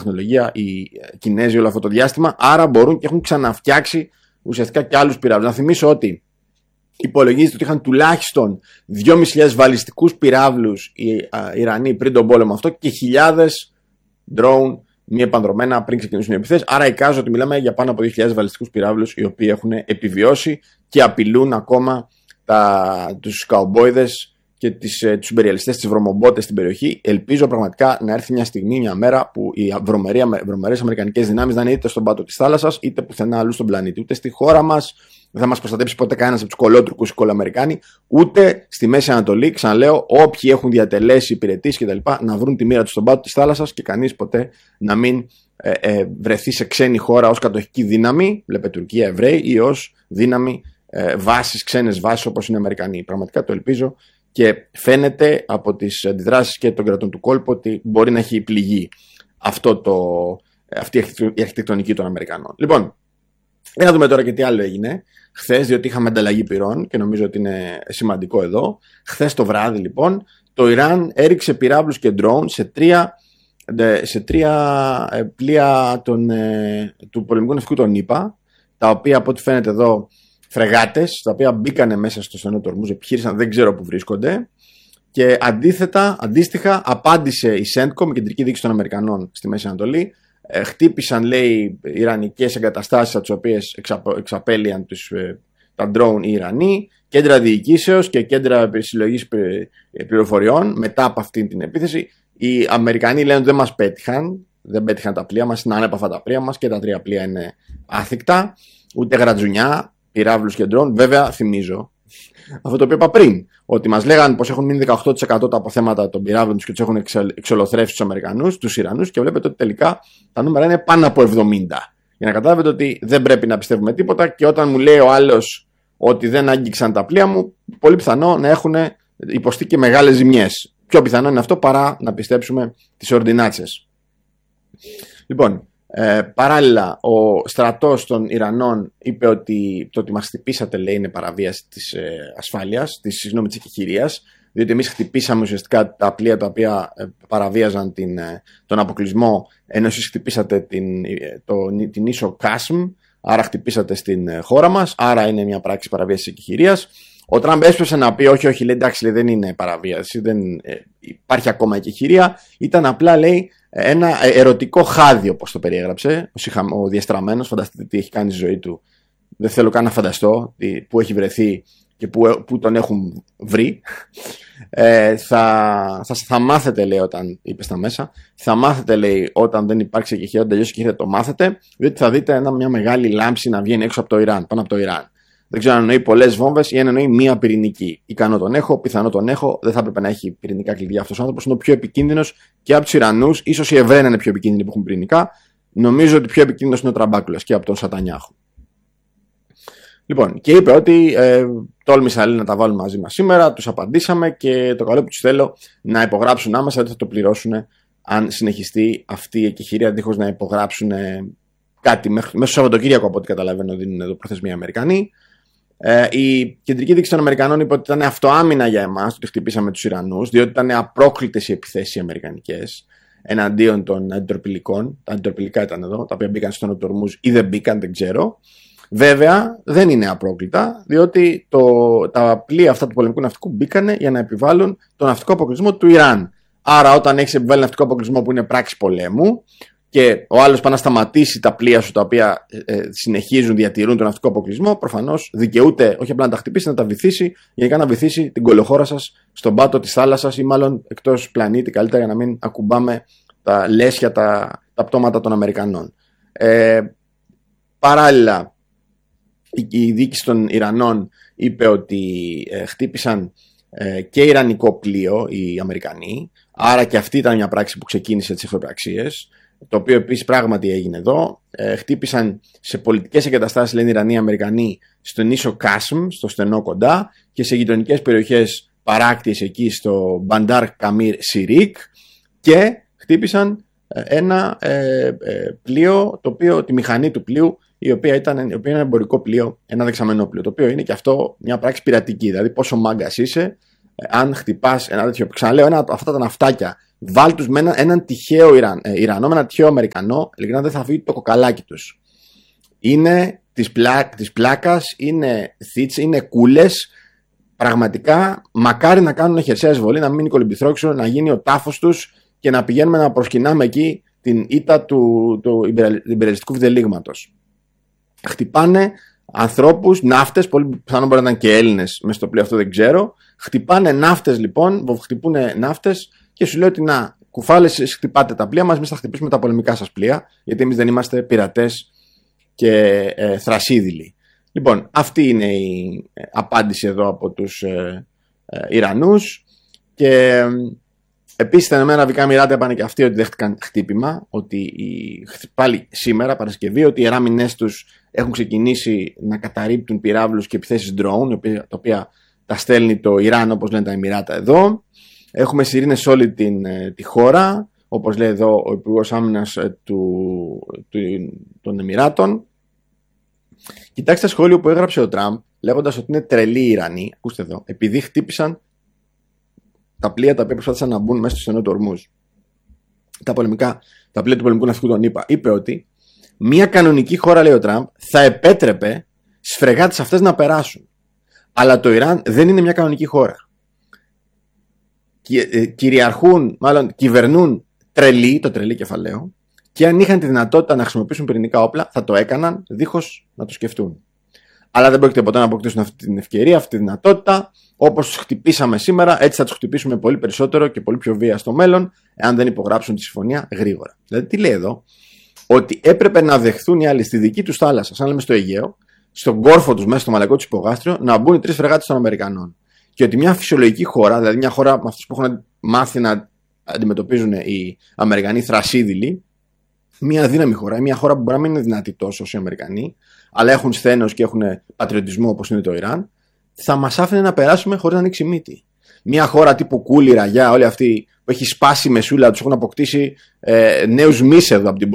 τεχνολογία οι Κινέζοι όλο αυτό το διάστημα. Άρα μπορούν και έχουν ξαναφτιάξει ουσιαστικά και άλλους πυράβλους. Να θυμίσω ότι υπολογίζεται ότι είχαν τουλάχιστον 2.500 βαλιστικούς πυράβλους οι Ιρανοί πριν τον πόλεμο αυτό και χιλιάδες drone μη επανδρομένα πριν ξεκινήσουν οι επιθέσεις. Άρα εικάζω ότι μιλάμε για πάνω από 2.000 βαλιστικούς πυράβλους οι οποίοι έχουν επιβιώσει και απειλούν ακόμα τους καουμπόιδες και τους υπεριαλιστές, τις βρωμομπότες στην περιοχή. Ελπίζω πραγματικά να έρθει μια στιγμή, μια μέρα που οι βρωμερές αμερικανικές δυνάμεις να είναι είτε στον πάτο της θάλασσας είτε πουθενά αλλού στον πλανήτη. Ούτε στη χώρα μας δεν θα μας προστατέψει ποτέ κανένας από τους κολότουρκους ή κολοαμερικάνοι, ούτε στη Μέση Ανατολή. Ξαναλέω, όποιοι έχουν διατελέσει υπηρετήσεις κτλ. Να βρουν τη μοίρα τους στον πάτο της θάλασσας και κανείς ποτέ να μην βρεθεί σε ξένη χώρα ως κατοχική δύναμη, βλέπετε Τουρκία, Εβραίοι, ή ως δύναμη βάσεις, ξένες βάσεις όπως είναι οι Αμερικανοί. Πραγματικά το ελπίζω. Και φαίνεται από τις αντιδράσεις και των κρατών του κόλπου ότι μπορεί να έχει πληγεί αυτή η αρχιτεκτονική των Αμερικανών. Λοιπόν, να δούμε τώρα και τι άλλο έγινε χθες, διότι είχαμε ανταλλαγή πυρών και νομίζω ότι είναι σημαντικό εδώ. Χθες το βράδυ, λοιπόν, το Ιράν έριξε πυράβλους και ντρόουν σε τρία πλοία του πολεμικού ναυτικού των ΗΠΑ, τα οποία από ό,τι φαίνεται εδώ φρεγάτες, τα οποία μπήκανε μέσα στο στενό του Ορμούζ, επιχείρησαν, δεν ξέρω που βρίσκονται. Και αντίστοιχα απάντησε η CENTCOM, η κεντρική διοίκηση των Αμερικανών στη Μέση Ανατολή. Χτύπησαν, λέει, ιρανικές εγκαταστάσεις, τις οποίες εξαπέλυαν τα drone οι Ιρανοί, κέντρα διοικήσεως και κέντρα συλλογής πληροφοριών μετά από αυτή την επίθεση. Οι Αμερικανοί λένε ότι δεν μας πέτυχαν, δεν πέτυχαν τα πλοία μας, είναι άνεπα τα πλοία μας και τα τρία πλοία είναι άθικτα, ούτε γρατζουνιά, πυράβλους και ντρόουν. Βέβαια, θυμίζω αυτό το οποίο είπα πριν, ότι μας λέγανε πως έχουν μείνει 18% τα αποθέματα των πυράβλων τους και τους έχουν εξολοθρεύσει τους Αμερικανούς, τους Ιρανούς, και βλέπετε ότι τελικά τα νούμερα είναι πάνω από 70. Για να καταλάβετε ότι δεν πρέπει να πιστεύουμε τίποτα, και όταν μου λέει ο άλλος ότι δεν άγγιξαν τα πλοία μου, πολύ πιθανό να έχουν υποστεί και μεγάλες ζημιές. Πιο πιθανό είναι αυτό παρά να πιστέψουμε τις ορδινάτσες. Λοιπόν, παράλληλα, ο στρατός των Ιρανών είπε ότι το ότι μας χτυπήσατε, λέει, είναι παραβίαση της ασφάλειας, της εκεχηρίας, διότι εμείς χτυπήσαμε ουσιαστικά τα πλοία τα οποία παραβίαζαν τον αποκλεισμό, ενώ εσείς χτυπήσατε την ίσο Κάσμ, άρα χτυπήσατε στην χώρα μας, άρα είναι μια πράξη παραβίασης εκεχηρίας. Ο Τραμπ έσπευσε να πει όχι, λέει, εντάξει, λέει, δεν είναι παραβίαση, δεν υπάρχει ακόμα εκεχηρία, ήταν απλά, λέει, ένα ερωτικό χάδι, όπως το περιέγραψε ο διαστραμμένος. Φανταστείτε τι έχει κάνει στη ζωή του. Δεν θέλω καν να φανταστώ πού έχει βρεθεί και πού τον έχουν βρει. Θα μάθετε, λέει, όταν είπε στα μέσα, θα μάθετε, λέει, όταν δεν υπάρξει εκεχηρία, όταν τελειώσει η εκεχηρία, το μάθετε, διότι θα δείτε μια μεγάλη λάμψη να βγαίνει έξω από το Ιράν, πάνω από το Ιράν. Δεν ξέρω αν εννοεί πολλές βόμβες ή αν εννοεί μία πυρηνική. Ικανό τον έχω, πιθανό τον έχω. Δεν θα έπρεπε να έχει πυρηνικά κλειδιά αυτός ο άνθρωπος. Είναι ο πιο επικίνδυνος και από τους Ιρανούς. Ίσως οι Εβραίοι είναι πιο επικίνδυνοι που έχουν πυρηνικά. Νομίζω ότι πιο επικίνδυνος είναι ο Τραμπάκουλας και από τον Σατανιάχου. Λοιπόν, και είπε ότι τόλμησα, λέει, να τα βάλουν μαζί μας σήμερα. Τους απαντήσαμε και το καλό που τους θέλω να υπογράψουν άμεσα, ότι θα το πληρώσουν αν συνεχιστεί αυτή η εκεχηρία, δίχως να υπογράψουν κάτι μέσα στο Σαββατοκύριακο, από ό,τι καταλαβαίνω, δίνουν εδώ προθεσμία οι Αμερικανοί. Η κεντρική διοίκηση των Αμερικανών είπε ότι ήταν αυτοάμυνα για εμάς, ότι χτυπήσαμε τους Ιρανούς, διότι ήταν απρόκλητες οι επιθέσεις οι αμερικανικές εναντίον των αντιτροπηλικών. Τα αντιτροπηλικά ήταν εδώ, τα οποία μπήκαν στον Ορμούζ ή δεν μπήκαν, δεν ξέρω. Βέβαια, δεν είναι απρόκλητα, διότι τα πλοία αυτά του πολεμικού ναυτικού μπήκανε για να επιβάλλουν τον ναυτικό αποκλεισμό του Ιράν. Άρα, όταν έχεις επιβάλει ναυτικό αποκλεισμό που είναι πράξη πολέμου, και ο άλλος πάει να σταματήσει τα πλοία σου τα οποία συνεχίζουν, διατηρούν τον ναυτικό αποκλεισμό, προφανώς δικαιούται όχι απλά να τα χτυπήσει, να τα βυθίσει, γενικά να βυθίσει την κολοχώρα σας στον πάτο της θάλασσας ή μάλλον εκτός πλανήτη, καλύτερα, για να μην ακουμπάμε τα λέσια, τα πτώματα των Αμερικανών. Παράλληλα, η διοίκηση των Ιρανών είπε ότι χτύπησαν και ιρανικό πλοίο οι Αμερικανοί, άρα και αυτή ήταν μια πράξη που ξεκίνησε τις εχθροπραξίες. Το οποίο επίσης πράγματι έγινε εδώ. Χτύπησαν σε πολιτικές εγκαταστάσεις, λένε οι Ιρανοί Αμερικανοί, στον ίσο Κάσμ, στο στενό κοντά, και σε γειτονικές περιοχές παράκτιες εκεί στο Μπαντάρ Καμίρ Σιρίκ, και χτύπησαν ένα πλοίο, τη μηχανή του πλοίου, η οποία είναι ένα εμπορικό πλοίο, ένα δεξαμενόπλοιο, το οποίο είναι και αυτό μια πράξη πειρατική. Δηλαδή, πόσο μάγκας είσαι, αν χτυπάς ένα τέτοιο. Ξαναλέω, αυτά τα ναυτάκια βάλ τους με έναν τυχαίο Ιρανό, με έναν τυχαίο Αμερικανό, ειλικρινά δεν θα φύγει το κοκαλάκι τους. Είναι της πλάκας, είναι θίτς, είναι κούλες. Πραγματικά, μακάρι να κάνουν χερσαία εισβολή, να μείνει κολυμπηθρόξιο, να γίνει ο τάφος τους και να πηγαίνουμε να προσκυνάμε εκεί την ήττα του υπερελιστικού βδελίγματος. Χτυπάνε ανθρώπους, ναύτες, πολύ πιθανόν μπορεί να ήταν και Έλληνες μέσα στο πλοίο αυτό, δεν ξέρω. Χτυπάνε ναύτες λοιπόν, χτυπούν ναύτες και σου λέει ότι να, κουφάλες, χτυπάτε τα πλοία μας, εμείς θα χτυπήσουμε τα πολεμικά σας πλοία, γιατί εμείς δεν είμαστε πειρατές και θρασίδηλοι. Λοιπόν, αυτή είναι η απάντηση εδώ από τους Ιρανούς. Και επίσης τα Ηνωμένα Αραβικά Εμιράτα είπαν και αυτοί ότι δέχτηκαν χτύπημα, ότι πάλι σήμερα, Παρασκευή, ότι οι αεράμινες τους έχουν ξεκινήσει να καταρρίπτουν πυράβλους και επιθέσεις drone, τα οποία τα στέλνει το Ιράν, όπως λένε τα Εμιράτα εδώ. Έχουμε σιρήνες σε όλη τη χώρα, όπως λέει εδώ ο Υπουργός Άμυνας των Εμιράτων. Κοιτάξτε σχόλιο που έγραψε ο Τραμπ, λέγοντας ότι είναι τρελοί οι Ιρανοί, ακούστε εδώ, επειδή χτύπησαν τα πλοία τα οποία προσπάθησαν να μπουν μέσα στο στενό του Ορμούζ. Τα πλοία του πολεμικού ναυτικού τον ΗΠΑ. Είπε ότι μια κανονική χώρα, λέει ο Τραμπ, θα επέτρεπε στις φρεγάτες αυτές να περάσουν. Αλλά το Ιράν δεν είναι μια κανονική χώρα. Κυβερνούν τρελοί, το τρελή κεφαλαίο, και αν είχαν τη δυνατότητα να χρησιμοποιήσουν πυρηνικά όπλα, θα το έκαναν δίχως να το σκεφτούν. Αλλά δεν πρόκειται ποτέ να αποκτήσουν αυτή την ευκαιρία, αυτή τη δυνατότητα. Όπως τους χτυπήσαμε σήμερα, έτσι θα τους χτυπήσουμε πολύ περισσότερο και πολύ πιο βία στο μέλλον, εάν δεν υπογράψουν τη συμφωνία γρήγορα. Δηλαδή, τι λέει εδώ, ότι έπρεπε να δεχθούν οι άλλοι στη δική τους θάλασσα, σαν λέμε στο Αιγαίο, στον κόρφο τους, μέσα στο μαλακό τους υπογάστριο, να μπουν οι 3 φρεγάτες των Αμερικανών. Και ότι μια φυσιολογική χώρα, δηλαδή μια χώρα με αυτούς που έχουν μάθει να αντιμετωπίζουν οι Αμερικανοί θρασίδηλοι, μια αδύναμη χώρα, μια χώρα που μπορεί να μην είναι δυνατή τόσο όσο οι Αμερικανοί, αλλά έχουν σθένος και έχουν πατριωτισμό όπως είναι το Ιράν, θα μας άφηνε να περάσουμε χωρίς να ανοίξει μύτη. Μια χώρα τύπου Κούλη, Ραγιά, όλοι αυτοί που έχει σπάσει η μεσούλα, τους έχουν αποκτήσει νέους μίσεδο από την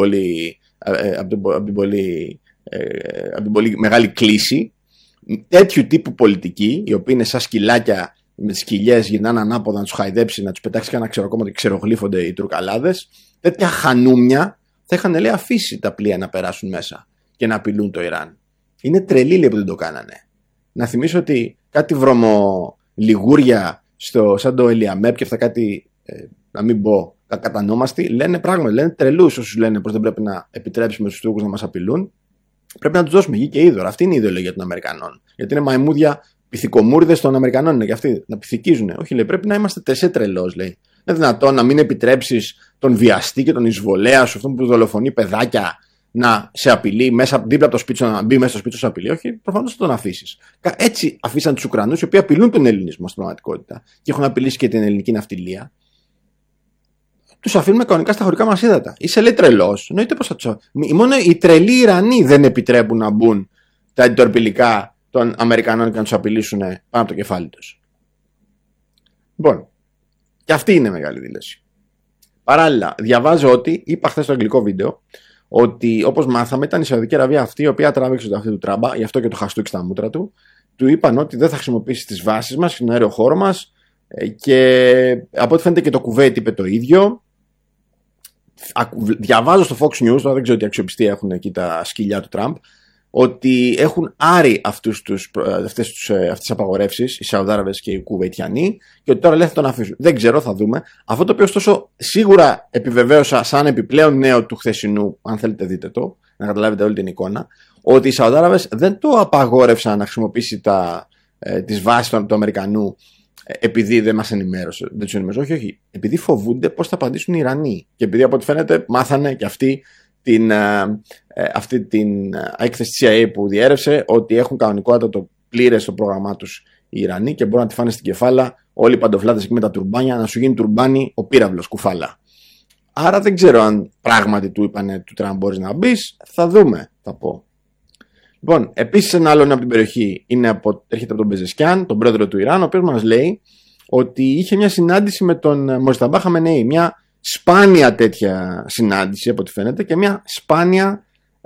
πολύ μεγάλη κλίση. Τέτοιου τύπου πολιτική, οι οποίοι είναι σαν σκυλάκια με τις κοιλιές, γυρνάνε ανάποδα να τους χαϊδέψει, να τους πετάξει κανένα ξεροκόμμα και ξερογλύφονται οι Τουρκαλάδες. Τέτοια χανούμια θα είχαν, λέει, αφήσει τα πλοία να περάσουν μέσα και να απειλούν το Ιράν. Είναι τρελή, λέει, που δεν το κάνανε. Να θυμίσω ότι κάτι βρωμολιγούρια σαν το Ελιαμέπ και αυτά κάτι, να μην πω κακατανόμαστοι, λένε πράγματα, λένε τρελούς όσους λένε πως δεν πρέπει να επιτρέψουμε στους Τούρκους να μας απειλούν. Πρέπει να τους δώσουμε γη και είδωρα. Αυτή είναι η ιδεολογία των Αμερικανών. Γιατί είναι μαϊμούδια πυθικομούρδες των Αμερικανών, είναι και αυτοί να πυθικίζουν. Όχι, λέει, πρέπει να είμαστε τρελός, λέει. Είναι δυνατόν να μην επιτρέψεις τον βιαστή και τον εισβολέα σου, αυτόν που δολοφονεί παιδάκια, να σε απειλεί μέσα δίπλα από το σπίτι σου, να μπει μέσα στο σπίτι σου, σε απειλεί? Όχι, προφανώς θα τον αφήσεις. Έτσι αφήσαν τους Ουκρανούς, οι οποίοι απειλούν τον ελληνισμό στην πραγματικότητα και έχουν απειλήσει και την ελληνική ναυτιλία. Τους αφήνουμε κανονικά στα χωρικά μας ύδατα. Είσαι, λέει, τρελός. Εννοείται πως θα τους αφήνουμε. Μόνο οι τρελοί Ιρανοί δεν επιτρέπουν να μπουν τα αντιτορπιλικά των Αμερικανών και να τους απειλήσουν πάνω από το κεφάλι τους. Λοιπόν, και αυτή είναι μεγάλη δήλωση. Παράλληλα, διαβάζω ότι, είπα χθες στο αγγλικό βίντεο, ότι όπως μάθαμε ήταν η Σαουδική Αραβία αυτή η οποία τράβηξε το αυτή του Τράμπα, γι' αυτό και το χαστούκι στα μούτρα του. Του είπαν ότι δεν θα χρησιμοποιήσει τις βάσεις μας, στον αέριο χώρο μας, και από ό,τι φαίνεται και το Κουβέιτ είπε το ίδιο. Διαβάζω στο Fox News, τώρα δεν ξέρω τι αξιοπιστία έχουν εκεί τα σκυλιά του Τραμπ, ότι έχουν άρει αυτές τις απαγορεύσεις οι Σαουδάραβες και οι Κουβειτιανοί και ότι τώρα λέει θα τον αφήσουν. Δεν ξέρω, θα δούμε. Αυτό το οποίο ωστόσο σίγουρα επιβεβαίωσα σαν επιπλέον νέο του χθεσινού, αν θέλετε δείτε το, να καταλάβετε όλη την εικόνα, ότι οι Σαουδάραβες δεν το απαγόρευσαν να χρησιμοποιήσει τις βάσεις του Αμερικανού επειδή δεν μας ενημέρωσε. Δεν τους ενημέρωσε, όχι. Επειδή φοβούνται πώς θα απαντήσουν οι Ιρανοί. Και επειδή από ό,τι φαίνεται μάθανε και αυτή την έκθεση της CIA που διέρευσε ότι έχουν κανονικότητα το πλήρες το πρόγραμμά τους οι Ιρανοί και μπορούν να τη φάνε στην κεφάλα όλοι οι παντοφλάτες εκεί με τα τουρμπάνια, να σου γίνει τουρμπάνι ο πύραυλος κουφάλα. Άρα δεν ξέρω αν πράγματι του είπανε του Τραμπ μπορείς να μπεις. Θα δούμε, θα πω. Λοιπόν, επίσης ένα άλλο από την περιοχή έρχεται από τον Πεζεσκιάν, τον πρόεδρο του Ιράν, ο οποίος μας λέει ότι είχε μια συνάντηση με τον Μοζταμπά Χαμενεή, μια σπάνια τέτοια συνάντηση από ό,τι φαίνεται και μια σπάνια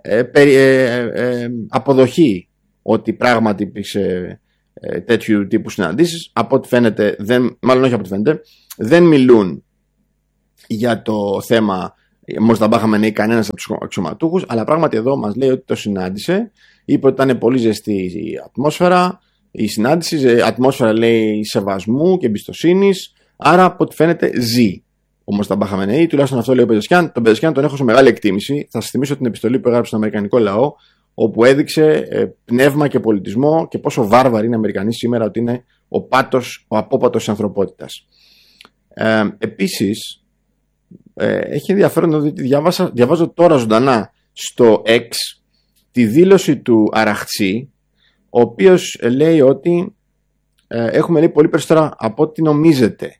αποδοχή ότι πράγματι υπήρξε τέτοιου τύπου συναντήσεις. Από ό,τι φαίνεται, μάλλον όχι από ό,τι φαίνεται, δεν μιλούν για το θέμα Μοσταμπά Χαμενεή κανένας από τους αξιωματούχους, αλλά πράγματι εδώ μας λέει ότι το συνάντησε, είπε ότι ήταν πολύ ζεστή η ατμόσφαιρα, η συνάντηση, ατμόσφαιρα λέει σεβασμού και εμπιστοσύνης, άρα από ό,τι φαίνεται ζει ο Μοσταμπά Χαμενεή, τουλάχιστον αυτό λέει ο Πεζεσιάν. Τον Πεζεσιάν τον έχω σε μεγάλη εκτίμηση. Θα σας θυμίσω την επιστολή που έγραψε στον Αμερικανικό λαό, όπου έδειξε πνεύμα και πολιτισμό και πόσο βάρβαροι είναι οι Αμερικανοί σήμερα, ότι είναι ο απόπατος της ανθρωπότητας. Επίσης, έχει ενδιαφέρον να δείτε, διαβάζω τώρα ζωντανά στο X τη δήλωση του Αραχτσί, ο οποίος λέει ότι έχουμε λέει πολύ περισσότερα από ό,τι νομίζετε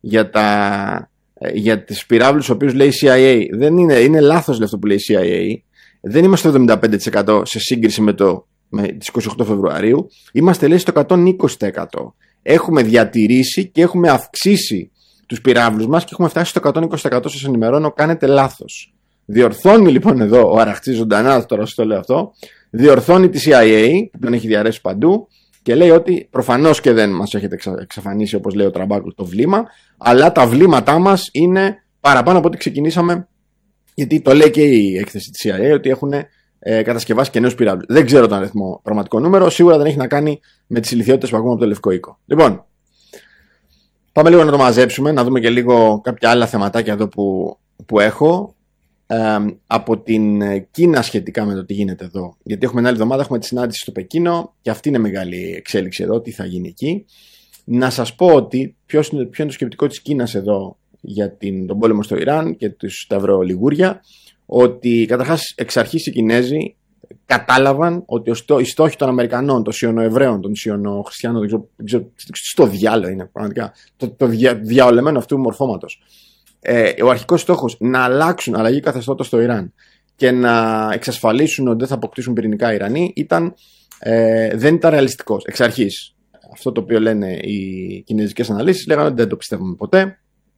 για τις πυράβλους ο οποίος λέει CIA. Δεν είναι λάθος λέει αυτό που λέει CIA. Δεν είμαστε στο 75% σε σύγκριση με τις 28 Φεβρουαρίου. Είμαστε λέει στο 120%. Έχουμε διατηρήσει και έχουμε αυξήσει τους πυράβλους μας και έχουμε φτάσει στο 120%. Σας ενημερώνω, κάνετε λάθος. Διορθώνει λοιπόν εδώ ο Αραχτσής ζωντανά, τώρα σας το λέω αυτό, διορθώνει τη CIA που τον έχει διαρρεύσει παντού και λέει ότι προφανώς και δεν μας έχετε εξαφανίσει, όπως λέει ο Τραμπάκουλ, το βλήμα, αλλά τα βλήματά μας είναι παραπάνω από ό,τι ξεκινήσαμε, γιατί το λέει και η έκθεση της CIA ότι έχουν κατασκευάσει και νέους πυράβλους. Δεν ξέρω τον αριθμό πραγματικό νούμερο, σίγουρα δεν έχει να κάνει με τις ηλιθιότητες που ακούμε από το Λευκό Οίκο. Λοιπόν, πάμε λίγο να το μαζέψουμε, να δούμε και λίγο κάποια άλλα θεματάκια εδώ που έχω. Από την Κίνα σχετικά με το τι γίνεται εδώ. Γιατί έχουμε την άλλη εβδομάδα έχουμε τη συνάντηση στο Πεκίνο και αυτή είναι μεγάλη εξέλιξη εδώ, τι θα γίνει εκεί. Να σας πω ότι ποιο είναι το σκεπτικό της Κίνας εδώ για τον πόλεμο στο Ιράν και τα ευρωλιγούρια, ότι καταρχάς εξ αρχής οι Κινέζοι κατάλαβαν ότι οι στόχοι των Αμερικανών, των Σιωνοεβραίων, των Σιωνοχριστιανών, δεν ξέρω στο διάλογο είναι πραγματικά, το διαολεμένο αυτού μορφώματος. Ο αρχικός στόχος να αλλάξουν αλλαγή καθεστώτος στο Ιράν και να εξασφαλίσουν ότι δεν θα αποκτήσουν πυρηνικά Ιρανοί δεν ήταν ρεαλιστικός εξ αρχής. Αυτό το οποίο λένε οι κινέζικες αναλύσεις λέγανε ότι δεν το πιστεύουμε ποτέ.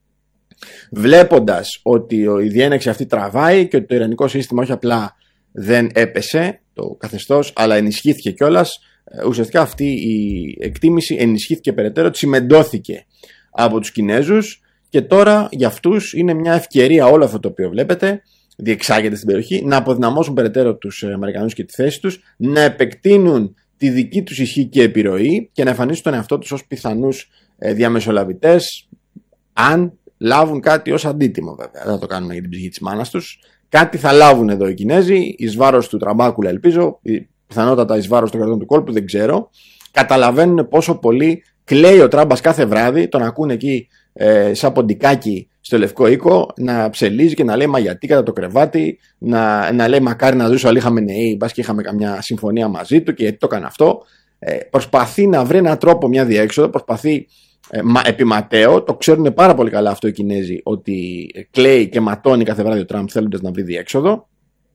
Βλέποντας ότι η διένεξη αυτή τραβάει και ότι το ιρανικό σύστημα όχι απλά δεν έπεσε το καθεστώς, αλλά ενισχύθηκε κιόλας, ουσιαστικά αυτή η εκτίμηση ενισχύθηκε περαιτέρω, τσιμεντώθηκε από τους Κινέζους. Και τώρα για αυτούς είναι μια ευκαιρία όλο αυτό το οποίο βλέπετε, διεξάγεται στην περιοχή, να αποδυναμώσουν περαιτέρω τους Αμερικανούς και τη θέση τους, να επεκτείνουν τη δική τους ισχύ και επιρροή και να εμφανίσουν τον εαυτό τους ως πιθανούς διαμεσολαβητές, αν λάβουν κάτι ως αντίτιμο βέβαια. Δεν θα το κάνουμε για την ψυχή της μάνας τους. Κάτι θα λάβουν εδώ οι Κινέζοι, εις βάρος του Τραμπάκουλα ελπίζω, πιθανότατα εις βάρος των κρατών του κόλπου, δεν ξέρω. Καταλαβαίνουν πόσο πολύ κλαίει ο Τράμπας κάθε βράδυ, τον ακούνε εκεί σαν ποντικάκι στο Λευκό Οίκο να ψελίζει και να λέει μα γιατί κατά το κρεβάτι, να λέει μακάρι να ζούσε ο Αλή Χαμενεή, μπας και είχαμε καμιά συμφωνία μαζί του και γιατί το έκανε αυτό. Προσπαθεί να βρει έναν τρόπο, μια διέξοδο, προσπαθεί επιματέω, το ξέρουν πάρα πολύ καλά αυτό οι Κινέζοι, ότι κλαίει και ματώνει κάθε βράδυ ο Τραμπ θέλοντας να βρει διέξοδο.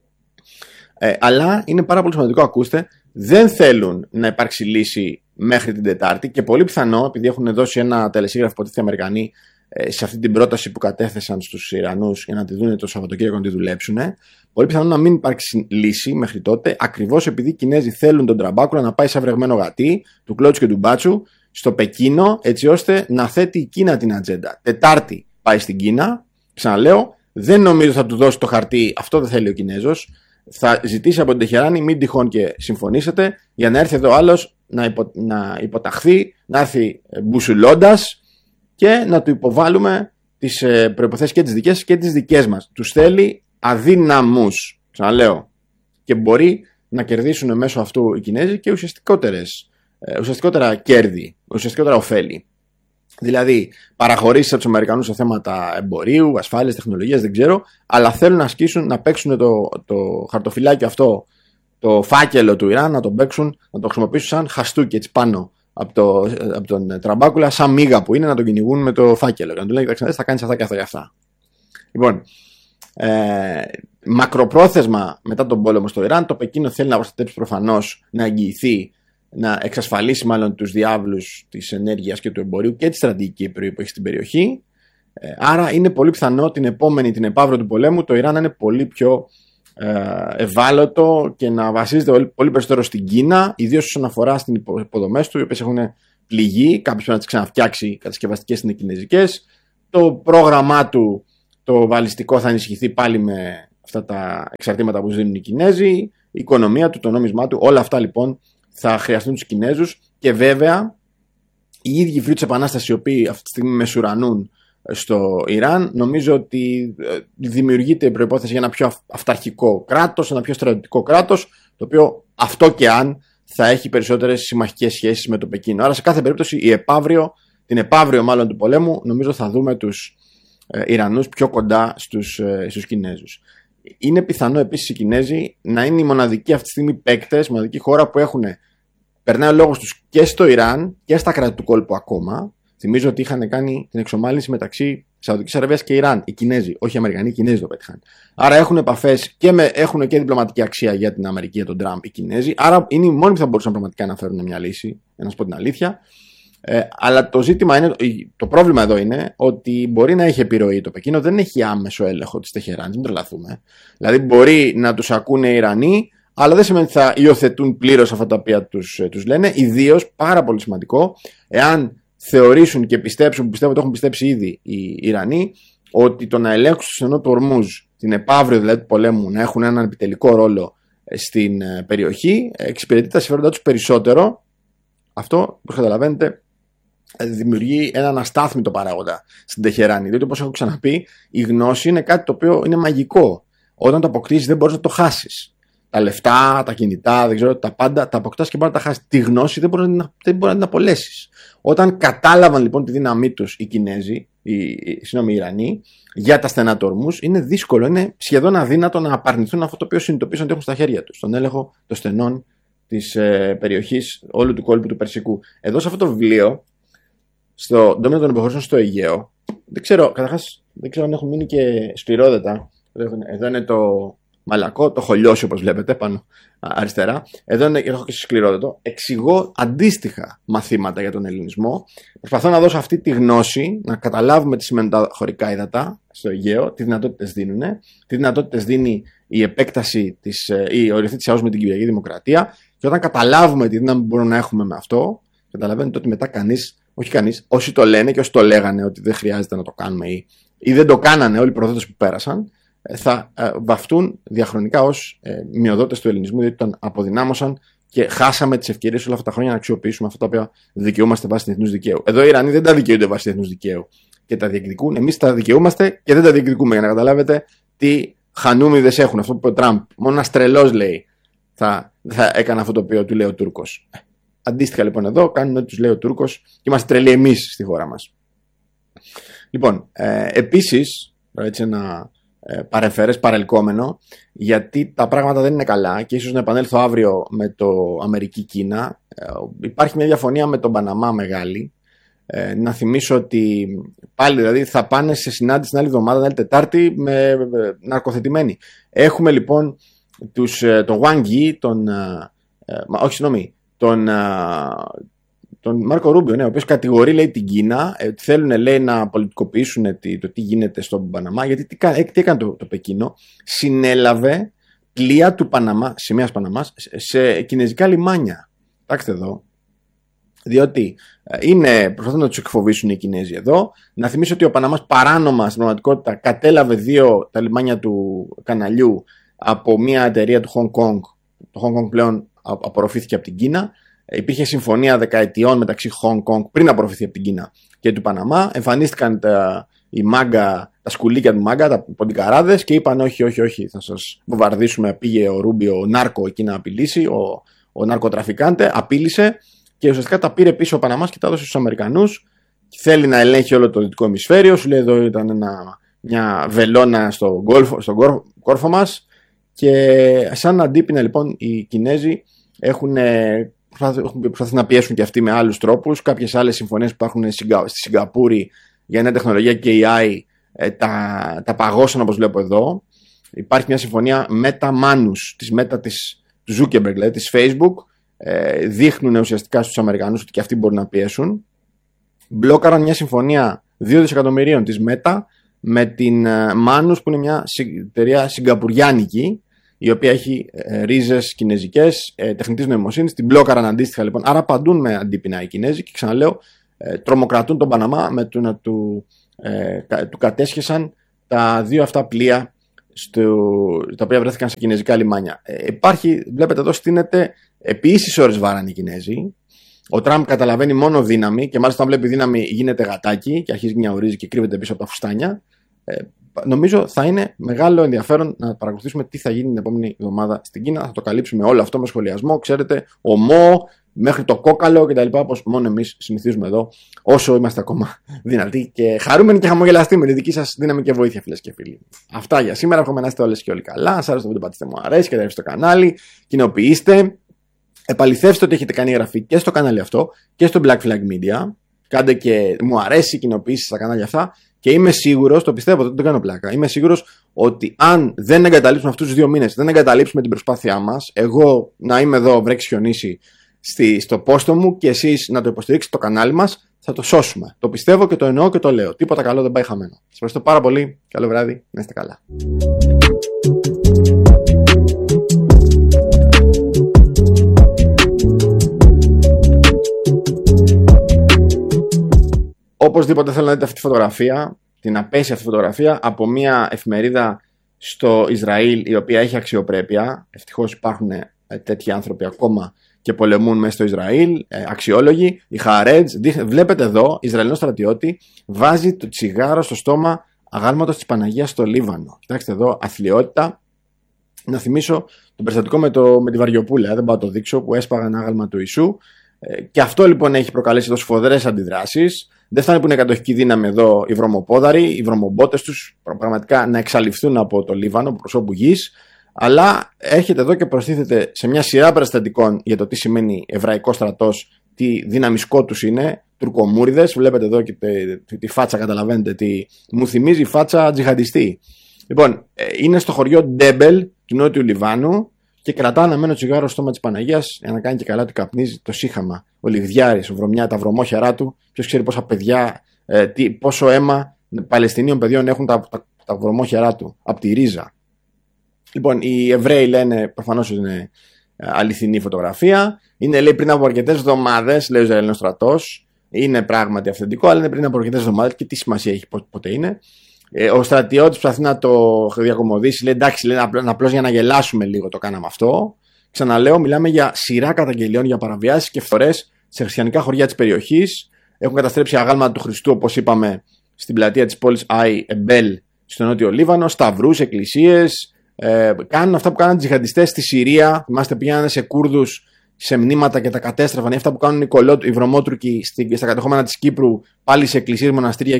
Αλλά είναι πάρα πολύ σημαντικό, ακούστε, δεν θέλουν να υπάρξει λύση μέχρι την Τετάρτη και πολύ πιθανό, επειδή έχουν δώσει ένα τελεσίγραφο υποτίθεται Αμερικανοί σε αυτή την πρόταση που κατέθεσαν στους Ιρανούς για να τη δουν το Σαββατοκύριακο να τη δουλέψουν, πολύ πιθανό να μην υπάρξει λύση μέχρι τότε, ακριβώς επειδή οι Κινέζοι θέλουν τον Τραμπάκουλα να πάει σαν βρεγμένο γατί του Κλώτσου και του Μπάτσου στο Πεκίνο, έτσι ώστε να θέτει η Κίνα την ατζέντα. Τετάρτη πάει στην Κίνα, ξαναλέω, δεν νομίζω θα του δώσει το χαρτί, αυτό δεν θέλει ο Κινέζος. Θα ζητήσει από την Τεχεράνη, μην τυχόν και συμφωνήσετε, για να έρθει εδώ άλλος να υποταχθεί, να έρθει μπουσουλώντας και να του υποβάλουμε τις προϋποθέσεις και τις δικές και τις δικές μας. Τους θέλει αδύναμους, ξαναλέω, και μπορεί να κερδίσουν μέσω αυτού οι Κινέζοι και ουσιαστικότερα κέρδη, ουσιαστικότερα ωφέλη. Δηλαδή, παραχωρήσεις από τους Αμερικανούς σε θέματα εμπορίου, ασφάλειας, τεχνολογίας, δεν ξέρω, αλλά θέλουν να ασκήσουν, να παίξουν το χαρτοφυλάκι αυτό, το φάκελο του Ιράν, να το παίξουν, να το χρησιμοποιήσουν σαν χαστούκι έτσι πάνω από τον Τραμπάκουλα, σαν μίγα που είναι, να τον κυνηγούν με το φάκελο. Και να του λένε, κοιτάξτε, θα κάνεις αυτά και αυτά και αυτά. Λοιπόν, μακροπρόθεσμα μετά τον πόλεμο στο Ιράν, το Πεκίνο θέλει να προστατέψει προφανώς, να εγγυηθεί, να εξασφαλίσει μάλλον τους διάβλους της ενέργειας και του εμπορίου και τη στρατηγική επιρροή που έχει στην περιοχή. Άρα είναι πολύ πιθανό την επαύριο του πολέμου το Ιράν να είναι πολύ πιο ευάλωτο και να βασίζεται πολύ περισσότερο στην Κίνα, ιδίως όσον αφορά στις υποδομές του, οι οποίες έχουν πληγεί, κάποιος πρέπει να τις ξαναφτιάξει, κατασκευαστικές είναι κινέζικες. Το πρόγραμμά του, το βαλιστικό θα ενισχυθεί πάλι με αυτά τα εξαρτήματα που δίνουν οι Κινέζοι, η οικονομία του, το νόμισμά του, όλα αυτά λοιπόν θα χρειαστούν τους Κινέζους και βέβαια οι ίδιοι φίλοι της Επανάστασης οι οποίοι αυτή τη στιγμή μεσουρανούν στο Ιράν, νομίζω ότι δημιουργείται η προϋπόθεση για ένα πιο αυταρχικό κράτος, ένα πιο στρατιωτικό κράτος, το οποίο αυτό και αν θα έχει περισσότερες συμμαχικές σχέσεις με το Πεκίνο. Άρα σε κάθε περίπτωση την επαύριο μάλλον του πολέμου, νομίζω θα δούμε τους Ιρανούς πιο κοντά στους Κινέζους. Είναι πιθανό επίσης οι Κινέζοι να είναι οι μοναδικοί αυτή τη στιγμή παίκτες, μοναδική χώρα που περνάει ο λόγος τους και στο Ιράν και στα κράτη του κόλπου ακόμα. Θυμίζω ότι είχαν κάνει την εξομάλυνση μεταξύ Σαουδικής Αραβίας και Ιράν. Οι Κινέζοι, όχι οι Αμερικανοί, οι Κινέζοι το πέτυχαν. Άρα έχουν επαφές και έχουν και διπλωματική αξία για την Αμερική, για τον Τραμπ, οι Κινέζοι. Άρα είναι οι μόνοι που θα μπορούσαν πραγματικά να φέρουν μια λύση, για να σου πω την αλήθεια. Αλλά το πρόβλημα εδώ είναι ότι μπορεί να έχει επιρροή το Πεκίνο, δεν έχει άμεσο έλεγχο της Τεχεράνης, μην τρελαθούμε. Δηλαδή μπορεί να τους ακούνε οι Ιρανοί, αλλά δεν σημαίνει ότι θα υιοθετούν πλήρως αυτά τα οποία τους λένε. Ιδίως, πάρα πολύ σημαντικό, εάν θεωρήσουν και πιστεύω ότι έχουν πιστέψει ήδη οι Ιρανοί, ότι το να ελέγξουν στο στενό του Ορμούζ, την επαύριο δηλαδή του πολέμου, να έχουν έναν επιτελικό ρόλο στην περιοχή, εξυπηρετεί τα συμφέροντά τους περισσότερο. Αυτό, όπως καταλαβαίνετε, δημιουργεί έναν αστάθμητο παράγοντα στην Τεχεράνη. Διότι, όπως έχω ξαναπεί, η γνώση είναι κάτι το οποίο είναι μαγικό. Όταν το αποκτήσεις, δεν μπορείς να το χάσεις. Τα λεφτά, τα κινητά, δεν ξέρω, τα πάντα τα αποκτάς και μπορεί να τα χάσεις. Τη γνώση δεν μπορεί να την απολέσεις. Όταν κατάλαβαν λοιπόν τη δύναμή τους οι Κινέζοι, οι Ιρανοί, για τα στενά του Ορμούζ, είναι δύσκολο, είναι σχεδόν αδύνατο να απαρνηθούν αυτό το οποίο συνειδητοποίησαν ότι έχουν στα χέρια τους. Τον έλεγχο των στενών της περιοχής όλου του κόλπου του Περσικού. Εδώ σε αυτό το βιβλίο, στο ντόμινο των υποχωρήσεων στο Αιγαίο, δεν ξέρω αν έχουν μείνει και σκληρόδετα. Εδώ είναι το μαλακό, το χολιώσιο όπως βλέπετε πάνω αριστερά. Εδώ έχω και σκληρόδετο. Εξηγώ αντίστοιχα μαθήματα για τον ελληνισμό. Προσπαθώ να δώσω αυτή τη γνώση, να καταλάβουμε τι σημαίνουν τα χωρικά ύδατα στο Αιγαίο, τι δυνατότητες δίνουν, τι δυνατότητες δίνει η επέκταση η οριοθέτηση της ΑΟΣ με την Κυπριακή Δημοκρατία. Και όταν καταλάβουμε τη δύναμη που μπορούμε να έχουμε με αυτό, καταλαβαίνετε ότι μετά όσοι το λένε και όσοι το λέγανε ότι δεν χρειάζεται να το κάνουμε ή δεν το κάνανε όλοι οι προδότες που πέρασαν, θα βαφτούν διαχρονικά ως μειοδότες του ελληνισμού, διότι τον αποδυνάμωσαν και χάσαμε τις ευκαιρίες όλα αυτά τα χρόνια να αξιοποιήσουμε αυτά τα οποία δικαιούμαστε βάσει διεθνούς δικαίου. Εδώ οι Ιρανοί δεν τα δικαιούνται βάσει διεθνούς δικαίου και τα διεκδικούν. Εμείς τα δικαιούμαστε και δεν τα διεκδικούμε, για να καταλάβετε τι χανούμιδες έχουν. Αυτό που είπε ο Τραμπ, μόνο ένας τρελός λέει θα έκανε αυτό το οποίο του λέει ο Τούρκος. Αντίστοιχα λοιπόν εδώ κάνουν ό,τι τους λέει ο Τούρκος και είμαστε τρελοί εμείς στη χώρα μας. Λοιπόν, επίσης, έτσι ένα παρεμφερές παρελκόμενο, γιατί τα πράγματα δεν είναι καλά και ίσως να επανέλθω αύριο με το Αμερική-Κίνα. Υπάρχει μια διαφωνία με τον Παναμά μεγάλη. Να θυμίσω ότι πάλι δηλαδή θα πάνε σε συνάντηση την άλλη εβδομάδα, την άλλη Τετάρτη, με ναρκοθετημένοι. Έχουμε λοιπόν τον Wang Yi, τον Μάρκο Ρούμπιο, ναι, ο οποίος κατηγορεί λέει την Κίνα ότι θέλουν λέει να πολιτικοποιήσουν το τι γίνεται στον Παναμά, γιατί τι έκανε το Πεκίνο, συνέλαβε πλοία του Παναμά, σημαίας Παναμάς, σε κινέζικα λιμάνια. Κοιτάξτε εδώ, διότι προσπαθούν να τους εκφοβήσουν οι Κινέζοι εδώ. Να θυμίσω ότι ο Παναμάς παράνομα στην πραγματικότητα κατέλαβε τα λιμάνια του καναλιού από μια εταιρεία του Hong Kong. Το Hong Kong πλέον απορροφήθηκε από την Κίνα. Υπήρχε συμφωνία δεκαετιών μεταξύ Hong Kong πριν απορροφηθεί από την Κίνα και του Παναμά. Εμφανίστηκαν τα σκουλίκια του Μάγκα, τα ποντικαράδες, και είπαν όχι, θα σας βομβαρδίσουμε. Πήγε ο Ρούμπιο, ο νάρκο εκεί να απειλήσει, ο ναρκοτραφικάντε, απείλησε και ουσιαστικά τα πήρε πίσω ο Παναμάς και τα έδωσε στους Αμερικανούς. Θέλει να ελέγχει όλο το δυτικό ημισφαίριο. Σου λέει εδώ ήταν μια βελόνα στον κόρφο μας. Και σαν αντίπεινα λοιπόν οι Κινέζοι έχουν προσπαθήσει να πιέσουν και αυτοί με άλλους τρόπους. Κάποιες άλλες συμφωνίες που υπάρχουν στη Σιγκαπούρη για νέα τεχνολογία και AI τα παγώσαν, όπως βλέπω εδώ. Υπάρχει μια συμφωνία Meta-Manus, του Zuckerberg, δηλαδή της Facebook. Δείχνουν ουσιαστικά στους Αμερικανούς ότι και αυτοί μπορούν να πιέσουν. Μπλόκαραν μια συμφωνία 2 δισεκατομμυρίων της Meta με την Manus, που είναι μια εταιρεία σιγκαπουριάνικη, η οποία έχει ρίζες κινέζικες, τεχνητής νοημοσύνης. Την μπλόκαραν αντίστοιχα λοιπόν. Άρα απαντούν με αντίπεινα οι Κινέζοι και ξαναλέω, τρομοκρατούν τον Παναμά με το να του κατέσχεσαν τα δύο αυτά πλοία τα οποία βρέθηκαν σε κινέζικα λιμάνια. Βλέπετε εδώ στείνεται επί ίσης ώρες βάρανε οι Κινέζοι. Ο Τραμπ καταλαβαίνει μόνο δύναμη και μάλιστα όταν βλέπει δύναμη γίνεται γατάκι και αρχίζει να ορίζει και κρύβεται πίσω από τα φουστάνια. Νομίζω θα είναι μεγάλο ενδιαφέρον να παρακολουθήσουμε τι θα γίνει την επόμενη εβδομάδα στην Κίνα. Θα το καλύψουμε όλο αυτό με σχολιασμό. Ξέρετε, ομό μέχρι το κόκαλο κτλ. Όπως μόνο εμείς συνηθίζουμε εδώ, όσο είμαστε ακόμα δυνατοί και χαρούμενοι και χαμογελαστοί με τη δική σας δύναμη και βοήθεια, φίλες και φίλοι. Αυτά για σήμερα. Εύχομαι να είστε όλες και όλοι καλά. Αν σας άρεσε το βίντεο, πατήστε μου αρέσει και στο κανάλι. Κοινοποιήστε. Επαληθεύστε ότι έχετε κάνει εγγραφή και στο κανάλι αυτό και στο Black Flag Media. Κάντε και μου αρέσει κοινοποιήσεις στα κανάλια αυτά. Και είμαι σίγουρος, το πιστεύω, δεν το κάνω πλάκα. Είμαι σίγουρος ότι αν δεν εγκαταλείψουμε αυτούς τους 2 μήνες, δεν εγκαταλείψουμε την προσπάθειά μας, εγώ να είμαι εδώ, βρέξει χιονίσει στο πόστο μου και εσείς να το υποστηρίξετε το κανάλι μας, θα το σώσουμε. Το πιστεύω και το εννοώ και το λέω. Τίποτα καλό δεν πάει χαμένο. Σας ευχαριστώ πάρα πολύ. Καλό βράδυ. Να είστε καλά. Οπωσδήποτε θέλω να δείτε αυτή τη φωτογραφία, την απέσια αυτή φωτογραφία από μια εφημερίδα στο Ισραήλ η οποία έχει αξιοπρέπεια. Ευτυχώς υπάρχουν τέτοιοι άνθρωποι ακόμα και πολεμούν μέσα στο Ισραήλ, αξιόλογοι. Η Χαρέτζ, βλέπετε εδώ, Ισραηλινό στρατιώτη βάζει το τσιγάρο στο στόμα αγάλματος της Παναγίας στο Λίβανο. Κοιτάξτε εδώ, αθλιότητα. Να θυμίσω το περιστατικό με τη Βαριοπούλα, δεν πάω να το δείξω, που έσπαγαν άγαλμα του Ιησού. Και αυτό λοιπόν έχει προκαλέσει εδώ σφοδρές αντιδράσεις. Δεν φτάνει που είναι κατοχική δύναμη εδώ οι βρωμοπόδαροι, οι βρωμομπότες τους πραγματικά να εξαλειφθούν από το Λίβανο, από προσώπου γης. Αλλά έρχεται εδώ και προστίθεται σε μια σειρά περιστατικών για το τι σημαίνει εβραϊκός στρατός, τι δυναμικό τους είναι, τουρκομούριδες. Βλέπετε εδώ και τη φάτσα, καταλαβαίνετε τι μου θυμίζει, η φάτσα τζιχαντιστή. Λοιπόν, είναι στο χωριό Ντέμπελ του νότιου Λιβάνου και κρατά αναμένο τσιγάρο στο στόμα της Παναγίας για να κάνει και καλά του καπνίζει το σύχαμα. Ο Λιγδιάρης, τα βρωμόχερά του, ποιος ξέρει πόσα παιδιά, πόσο αίμα Παλαιστινίων παιδιών έχουν τα βρωμόχερά του από τη ρίζα. Λοιπόν, οι Εβραίοι λένε προφανώς ότι είναι αληθινή φωτογραφία. Είναι, λέει, πριν από αρκετές εβδομάδες, λέει ο Ισραηλινός στρατός. Είναι πράγματι αυθεντικό, αλλά είναι πριν από αρκετές εβδομάδες και τι σημασία έχει πότε είναι. Ο στρατιώτης προσπαθεί να το διακομωδήσει. Λέει εντάξει, λέει, απλώς για να γελάσουμε λίγο το κάναμε αυτό. Ξαναλέω, μιλάμε για σειρά καταγγελιών για παραβιάσεις και φθορές σε χριστιανικά χωριά της περιοχής. Έχουν καταστρέψει αγάλματα του Χριστού, όπως είπαμε, στην πλατεία της πόλης Άι Εμπέλ στο νότιο Λίβανο, σταυρούς, εκκλησίες. Κάνουν αυτά που κάνουν οι τζιχαντιστές στη Συρία. Θυμάστε, πήγαιναν σε Κούρδους σε μνήματα και τα κατέστρεφαν. Αυτά που κάνουν οι βρωμότουρκοι στα κατεχόμενα της Κύπρου, πάλι σε εκκλησίες, μοναστήρια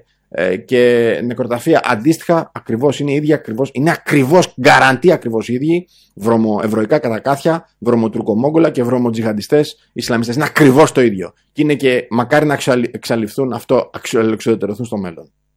και νεκροταφεία. Αντίστοιχα, ακριβώς είναι οι ίδιοι, είναι ακριβώς, γκαραντί ακριβώς οι ίδιοι, βρωμοευρωϊκά κατακάθια, βρωμοτουρκομόγγολα και βρωμοτζιχαντιστές Ισλαμιστές. Είναι ακριβώς το ίδιο. Και είναι και μακάρι να εξαλειφθούν αυτό, εξοδετερωθούν στο μέλλον.